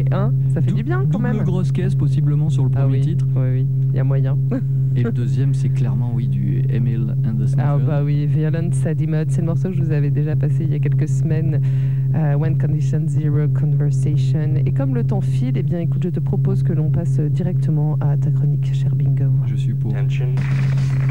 hein, ça fait du bien quand même. Double grosse caisse possiblement sur le premier titre. Oui, il y a moyen. Et le deuxième, c'est clairement, oui, du Emil and the Sniffers. Ah bah oui, Violent Sadie Mode, c'est le morceau que je vous avais déjà passé il y a quelques semaines, When Condition Zero Conversation. Et comme le temps file, eh bien écoute, je te propose que l'on passe directement à ta chronique, cher Bingo. Je suis pour. Attention.